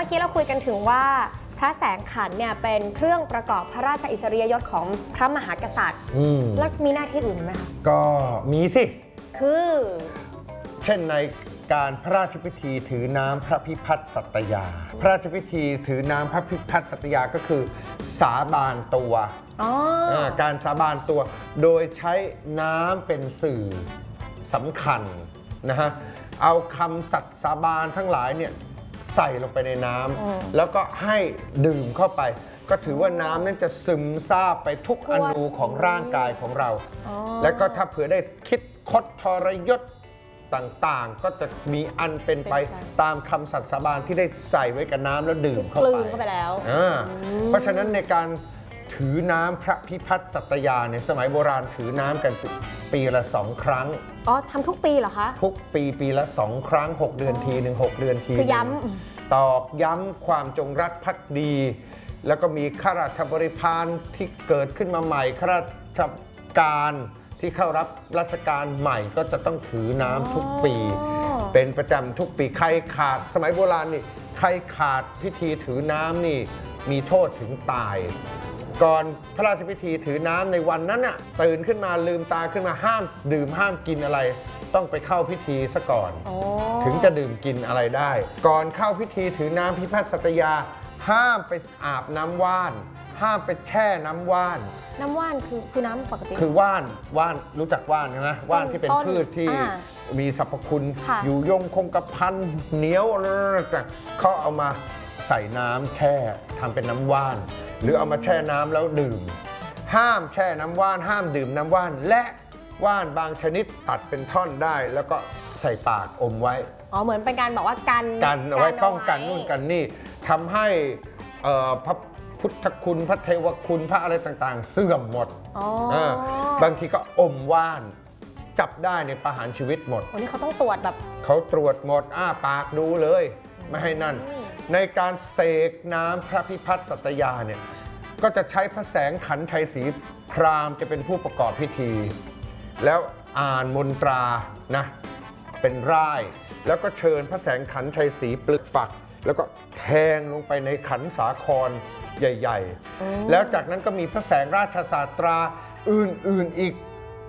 อกี้เราคุยกันถึงว่าพระแสงขันเนี่ยเป็นเครื่องประกอบพระราชอิสริยยศของพระมหากษัตริย์แล้วมีหน้าที่อื่นไหมคะก็มีสิคือเช่นในการพระราชพิธีถือน้ำพระพิพัฒน์สัตยาพระราชพิธีถือน้ำพระพิพัฒน์สัตยาก็คือสาบานตัวการสาบานตัวโดยใช้น้ำเป็นสื่อสำคัญนะฮะเอาคำสัตย์สาบานทั้งหลายเนี่ยใส่ลงไปในน้ำแล้วก็ให้ดื่มเข้าไปก็ถือว่าน้ำนั้นจะซึมซาบไปทุกอนูของร่างกายของเราแล้วก็ถ้าเผื่อได้คิดคดทรยศต่างๆก็จะมีอันเป็นไปตามคำสัตย์สาบานที่ได้ใส่ไว้กับน้ำแล้วดื่มเข้าไปแล้วเพราะฉะนั้นในการถือน้ำพระพิพัฒน์สัตยาในสมัยโบราณถือน้ำกันปีละ2 ครั้งทำทุกปีเหรอคะทุกปีละ2 ครั้ง6 เดือนทีหนึ่ง6 เดือนทีคือตอกย้ำความจงรักภักดี แล้วก็มีข้าราชบริพารที่เกิดขึ้นมาใหม่ข้าราชการที่เข้ารับราชการใหม่ก็จะต้องถือน้ำทุกปีเป็นประจำทุกปีใครขาดสมัยโบราณนี่ใครขาดพิธีถือน้ำนี่มีโทษถึงตายก่อนพระราชพิธีถือน้ำในวันนั้นน่ะตื่นขึ้นมาลืมตาขึ้นมาห้ามดื่มห้ามกินอะไรต้องไปเข้าพิธีซะก่อนถึงจะดื่มกินอะไรได้ก่อนเข้าพิธีถือน้ำพิพัฒน์สัตยาห้ามไปอาบน้ำว่านห้ามไปแช่น้ำว่านคือน้ำปกติคือว่านรู้จักว่านไหมว่านที่เป็นพืชที่มีสรรพคุณอยู่ยงคงกระพันเหนียวเขาเอามาใส่น้ำแช่ทำเป็นน้ำว่านหรือเอามาแช่น้ำแล้วดื่มห้ามแช่น้ำว่านห้ามดื่มน้ำว่านและว่านบางชนิดตัดเป็นท่อนได้แล้วก็ใส่ปากอมไว้เหมือนเป็นการบอกว่ากันเอาไว้ป้องกันนู่นกันนี่ทำให้พระพุทธคุณพระเทวคุณพระอะไรต่างๆเสื่อมหมดบางทีก็อมว่านจับได้ในประหารชีวิตหมดวันนี้เขาต้องตรวจแบบเขาตรวจหมดปากดูเลยไม่ให้นั่นในการเสกน้ำพระพิพัฒน์สัตยาเนี่ยก็จะใช้พระแสงขันชัยศรีพราหมณ์จะเป็นผู้ประกอบพิธีแล้วอ่านมนตรานะเป็นร่ายแล้วก็เชิญพระแสงขันชัยศรีปลึกฝักแล้วก็แทงลงไปในขันสาครใหญ่ๆแล้วจากนั้นก็มีพระแสงราชศาสตราอื่นๆอีก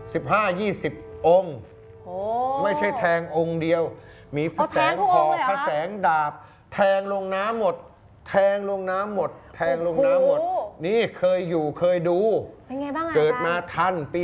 15-20 องค์ไม่ใช่แทงองค์เดียวมีพระแสงหอกพระแสงดาบแทงลงน้ำหมดแทงลงน้ำหมดแทงลงน้ำหมดนี่เคยดูเป็นไงบ้างเกิดมาทันปี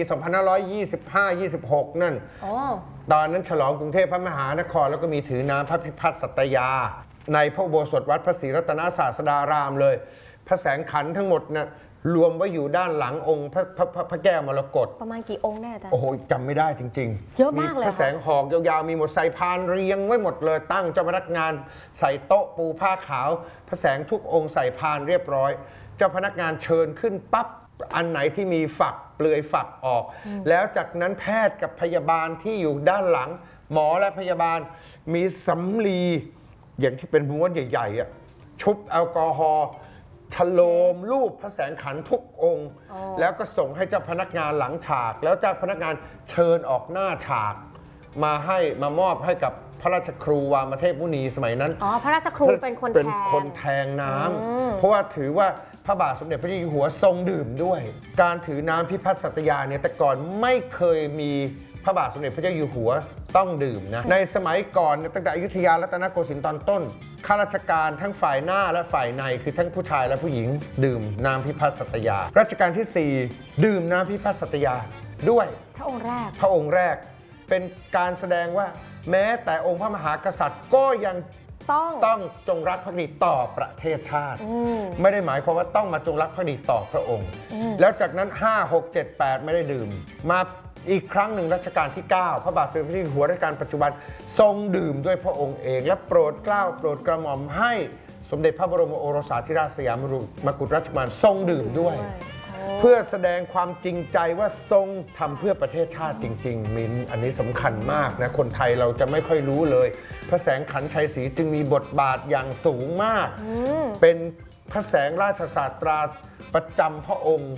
2525-26 นั่นตอนนั้นฉลองกรุงเทพพระมหานครแล้วก็มีถือน้ำพระพิพัฒน์สัตยาในพระอุโบสถวัดพระศรีรัตนศาสดารามเลยพระแสงขันทั้งหมดนะรวมไว้อยู่ด้านหลังองค์พระแก้วมรกตประมาณกี่องค์แน่อาจารย์โอ้โหจำไม่ได้จริงๆเยอะมากเลยพระแสงหอกยาวๆมีหมดใส่พานเรียงไว้หมดเลยตั้งเจ้าพนักงานใส่โต๊ะปูผ้าขาวพระแสงทุกองค์ใส่พานเรียบร้อยเจ้าพนักงานเชิญขึ้นปั๊บอันไหนที่มีฝักเปลือยฝักออกแล้วจากนั้นแพทย์กับพยาบาลที่อยู่ด้านหลังหมอและพยาบาลมีสำลีอย่างที่เป็นม้วนใหญ่ๆชุบแอลกอฮอล์ฉโลมรูปพระแสงขันทุกองค์แล้วก็ส่งให้เจ้าพนักงานหลังฉากแล้วเจ้าพนักงานเชิญออกหน้าฉากมามอบให้กับพระราชครูวามเทพมุนีสมัยนั้นพระราชครูเป็นคนแทงน้ำเพราะว่าถือว่าพระบาทสมเด็จพระเจ้าอยู่หัวทรงดื่มด้วยการถือน้ำพิพัฒน์สัตยาเนี่ยแต่ก่อนไม่เคยมีพระบาทสมเด็จพระเจ้าอยู่หัวต้องดื่มนะในสมัยก่อนตั้งแต่อยุธยารัตนโกสินทร์ตอนต้นข้าราชการทั้งฝ่ายหน้าและฝ่ายในคือทั้งผู้ชายและผู้หญิงดื่มน้ำพิพัฒน์สัตยารัชกาลที่4ดื่มน้ำพิพัฒน์สัตยาด้วยพระองค์แรกเป็นการแสดงว่าแม้แต่องค์พระมหากษัตริย์ก็ยังต้องจงรักภักดีต่อประเทศชาติไม่ได้หมายความว่าต้องมาจงรักภักดีต่อพระองค์แล้วจากนั้น5 6 7 8ไม่ได้ดื่มมาอีกครั้งหนึ่งรัชกาลที่ 9พระบาทสมเด็จพระเจ้าอยู่หัวรัชกาลปัจจุบันทรงดื่มด้วยพระองค์เองและโปรดเกล้าโปรดกระหม่อมให้สมเด็จพระบรมโอรสาธิราชสยามกุฎราชกุมารทรงดื่มด้วยเพื่อแสดงความจริงใจว่าทรงทำเพื่อประเทศชาติจริงๆมินอันนี้สำคัญมากนะคนไทยเราจะไม่ค่อยรู้เลยพระแสงขันชัยศรีจึงมีบทบาทอย่างสูงมากเป็นพระแสงราชศาสตราประจำพระองค์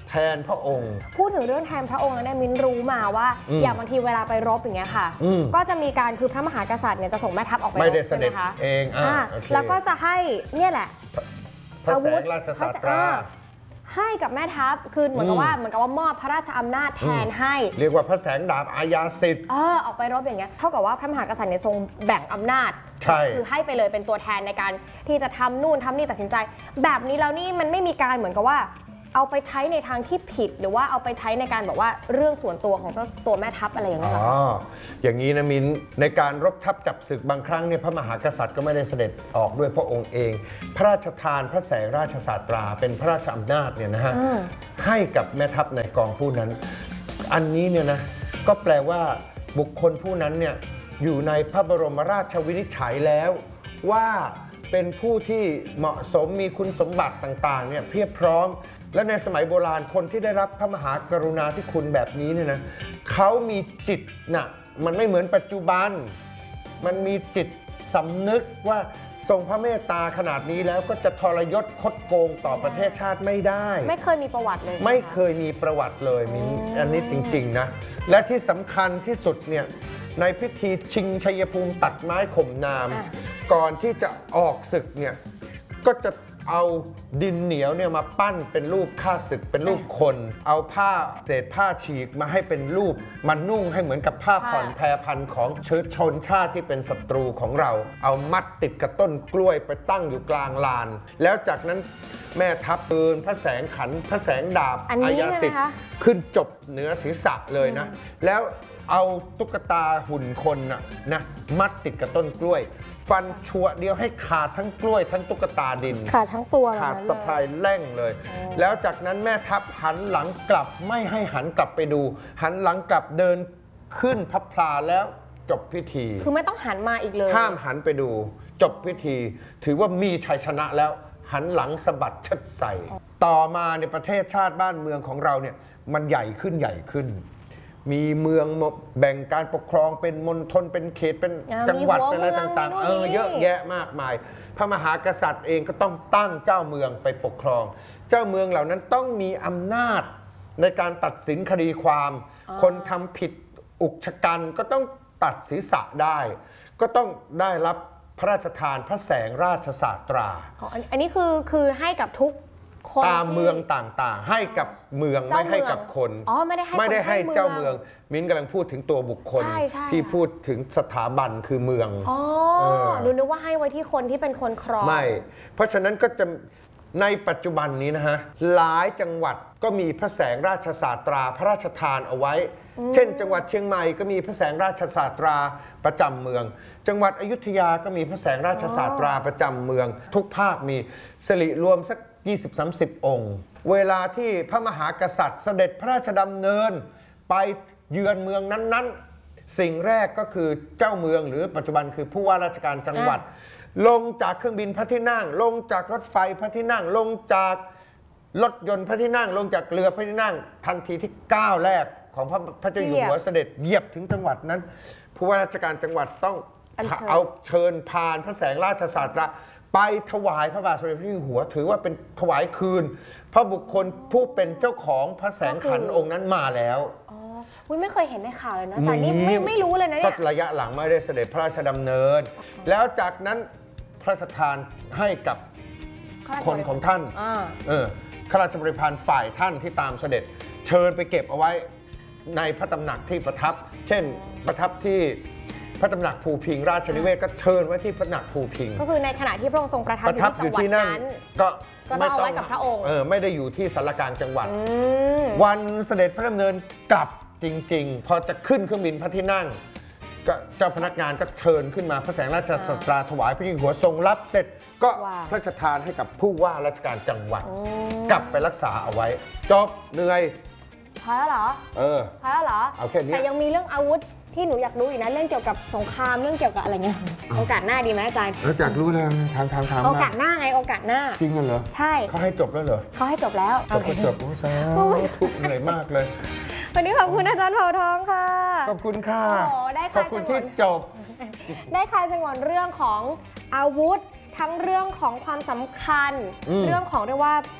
แทนพระองค์พูดถึงเรื่องแทนพระองค์แล้วเนี่ยมิ้นรู้มาว่าอย่างบางทีเวลาไปรบอย่างเงี้ยค่ะก็จะมีการคือพระมหากษัตริย์เนี่ยจะส่งแม่ทัพออกไปรบไม่ได้เสด็จใช่ไหมคะเองแล้วก็จะให้เนี่ยแหละพระแสงราชสาตราให้กับแม่ทัพคือเหมือนกับว่ามอบพระราชอำนาจแทนให้เรียกว่าพระแสงดาบอาญาสิทธิ์ออกไปรบอย่างเงี้ยเท่ากับว่าพระมหากษัตริย์เนี่ยทรงแบ่งอำนาจคือให้ไปเลยเป็นตัวแทนในการที่จะทำนู่นทำนี่ตัดสินใจแบบนี้แล้วนี่มันไม่มีการเหมือนกับว่าเอาไปใช้ในทางที่ผิดหรือว่าเอาไปใช้ในการบอกว่าเรื่องส่วนตัวของเจ้าตัวแม่ทัพอะไรอย่างเงี้ยอย่างนี้นะมิ้นในการรบทัพจับศึกบางครั้งเนี่ยพระมหากษัตริย์ก็ไม่ได้เสด็จออกด้วยพระองค์เองพระราชทานพระแสงราชสาตราเป็นพระราชอำนาจเนี่ยนะฮะให้กับแม่ทัพในกองผู้นั้นอันนี้เนี่ยนะก็แปลว่าบุคคลผู้นั้นเนี่ยอยู่ในพระบรมราชวินิจฉัยแล้วว่าเป็นผู้ที่เหมาะสมมีคุณสมบัติต่างๆเนี่ยเพียบพร้อมและในสมัยโบราณคนที่ได้รับพระมหากรุณาธิคุณแบบนี้เนี่ยนะเขามีจิตนะมันไม่เหมือนปัจจุบันมันมีจิตสำนึกว่าทรงพระเมตตาขนาดนี้แล้วก็จะทรยศคดโกงต่อประเทศชาติไม่ได้ไม่เคยมีประวัติเลยไม่เคยมีประวัติเลยมิ้นอันนี้จริงๆนะและที่สำคัญที่สุดเนี่ยในพิธีชิงชัยภูมิตัดไม้ข่มนามก่อนที่จะออกศึกเนี่ยก็จะเอาดินเหนียวเนี่ยมาปั้นเป็นรูปข้าศึกเป็นรูปคนเอาผ้าเศษผ้าฉีกมาให้เป็นรูปมันนุ่งให้เหมือนกับผ้าผ่อนแพรพันของชนชาติที่เป็นศัตรูของเราเอามัดติดกับต้นกล้วยไปตั้งอยู่กลางลานแล้วจากนั้นแม่ทัพปืนพระแสงขันพระแสงดาบอาญาสิทธิ์ขึ้นจบเหนือศีรษะเลยนะแล้วเอาตุ๊กตาหุ่นคนนะมัดติดกับต้นกล้วยฟันชั่วเดียวให้ขาดทั้งกล้วยทั้งตุ๊กตาดินขาดทั้งตัวขาดสะพายแล่งเลยแล้วจากนั้นแม่ทัพหันหลังกลับไม่ให้หันกลับไปดูหันหลังกลับเดินขึ้นพระพลาแล้วจบพิธีคือไม่ต้องหันมาอีกเลยห้ามหันไปดูจบพิธีถือว่ามีชัยชนะแล้วหันหลังสะบัดเชิดใส่ต่อมาในประเทศชาติบ้านเมืองของเราเนี่ยมันใหญ่ขึ้นมีเมืองแบ่งการปกครองเป็นมณฑลเป็นเขตเป็นจังหวัดเป็นอะไรต่างๆเยอะแยะมากมายพระมหากษัตริย์เองก็ต้องตั้งเจ้าเมืองไปปกครองเจ้าเมืองเหล่านั้นต้องมีอำนาจในการตัดสินคดีความคนทำผิดอุกชะกันก็ต้องตัดศีรษะได้ก็ต้องได้รับพระราชทานพระแสงราชสาตราอันนี้คือให้กับทุกตามเมืองต่างๆให้กับเมืองไม่ให้กับคนไม่ได้ให้เจ้าเมืองมิ้นกำลังพูดถึงตัวบุคคลที่พูดถึงสถาบันคือเมืองรู้นึกว่าให้ไว้ที่คนที่เป็นคนครองไม่เพราะฉะนั้นก็จะในปัจจุบันนี้นะฮะหลายจังหวัดก็มีพระแสงราชสาตราพระราชทานเอาไว้เช่นจังหวัดเชียงใหม่ก็มีพระแสงราชสาตราประจำเมืองจังหวัดอยุธยาก็มีพระแสงราชสาตราประจำเมืองทุกภาคมีสิริรวมสัก20-30 องค์เวลาที่พระมหากษัตริย์เสด็จพระราชดำเนินไปเยือนเมืองนั้นๆสิ่งแรกก็คือเจ้าเมืองหรือปัจจุบันคือผู้ว่าราชการจังหวัดลงจากเครื่องบินพระที่นั่งลงจากรถไฟพระที่นั่งลงจากรถยนต์พระที่นั่งลงจากเรือพระที่นั่งทันทีที่ก้าวแรกของพระเจ้าอยู่หัวเสด็จเหยียบถึงจังหวัดนั้นผู้ว่าราชการจังหวัดต้องเอาเชิญพานพระแสงราชสาตราไปถวายพระบาทสมเด็จพระเจ้าอยู่หัวถือว่าเป็นถวายคืนพระบุคคลผู้เป็นเจ้าของพระแสงขันองค์นั้นมาแล้วไม่เคยเห็นในข่าวเลยนะแต่นี่ไม่รู้เลยนะเนี่ยก็ระยะหลังไม่ได้เสด็จพระราชดำเนินแล้วจากนั้นพระราชทานให้กับคนของท่านข้าราชบริพารฝ่ายท่านที่ตามเสด็จเชิญไปเก็บเอาไว้ในพระตำหนักที่ประทับเช่นประทับที่พระตำหนักภูพิงราชนิเวศก็เชิญไว้ที่พระตำหนักภูพิงก็คือในขณะที่พระองค์ทรงประทับอยู่ที่จังหวัดนั้นก็ต้องเอาไว้กับพระองค์ไม่ได้อยู่ที่ศาลกลางจังหวัดวันเสด็จพระดำเนินกลับจริงๆพอจะขึ้นเครื่องบินพระที่นั่งเจ้าพนักงานก็เชิญขึ้นมาพระแสงราชสาตราถวายพระเจ้าอยู่หัวทรงรับเสร็จก็พระราชทานให้กับผู้ว่าราชการจังหวัดกลับไปรักษาเอาไว้จบเหนื่อยพอแล้วเหรอพอแล้วเหรอเอาแค่นี้แต่ยังมีเรื่องอาวุธที่หนูอยากรู้อีกนะเรื่องเกี่ยวกับสงครามเรื่องเกี่ยวกับอะไรเงี้ยโอกาสหน้าดีไหมอาจารย์อยากรู้เลยถามโอกาสหน้าไงโอกาสหน้าจริงเหรอใช่เขาให้จบแล้วเหรอเขาให้จบแล้วจบโอ้ซาทุกเหนื่อยมากเลยวันนี้ขอบคุณอาจารย์เผ่าทองค่ะขอบคุณค่ะขอบคุณที่จบได้คลายสงวนเรื่องของอาวุธทั้งเรื่องของความสำคัญเรื่องของเรียกว่า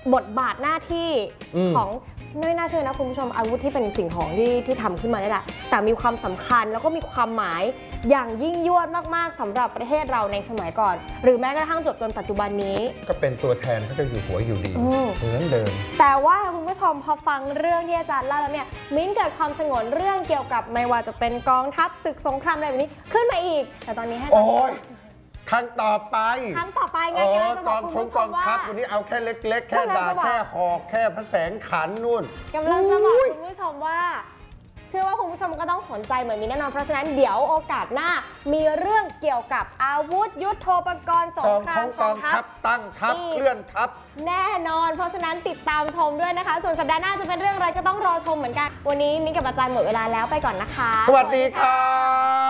บทบาทหน้าที่ของไม่น่าเชื่อนะคุณผู้ชมอาวุธที่เป็นสิ่งของที่ทำขึ้นมาได้แหละแต่มีความสำคัญแล้วก็มีความหมายอย่างยิ่งยวดมากๆสำหรับประเทศเราในสมัยก่อน หรือแม้กระทั่งจนปัจจุบันนี้ก็เป็นตัวแทนพระเจ้าอยู่หัวอยู่ดีเหมือนเดิมแต่ว่าคุณผู้ชมพอฟังเรื่องที่อาจารย์เล่าแล้วเนี่ยมิ้นเกิดความสงวนเรื่องเกี่ยวกับไม่ว่าจะเป็นกองทัพศึกสงครามอะไรแบบนี้ขึ้นมาอีกแต่ตอนนี้ให้ครั้งต่อไปไงกำลังจะบอกคุณผู้ชมว่าวันนี้เอาแค่เล็กๆแค่ดาบแค่หอกแค่พระแสงขันนู่นกำลังจะบอกคุณผู้ชมว่าเชื่อว่าคุณผู้ชมก็ต้องสนใจเหมือนมีแน่นอนเพราะฉะนั้นเดี๋ยวโอกาสหน้ามีเรื่องเกี่ยวกับอาวุธยุทโธปกรณ์สงครามกองทัพตั้งทัพเคลื่อนทัพแน่นอนเพราะฉะนั้นติดตามชมด้วยนะคะส่วนสัปดาห์หน้าจะเป็นเรื่องอะไรก็ต้องรอชมเหมือนกันวันนี้มิ้นกับอาจารย์หมดเวลาแล้วไปก่อนนะคะสวัสดีค่ะ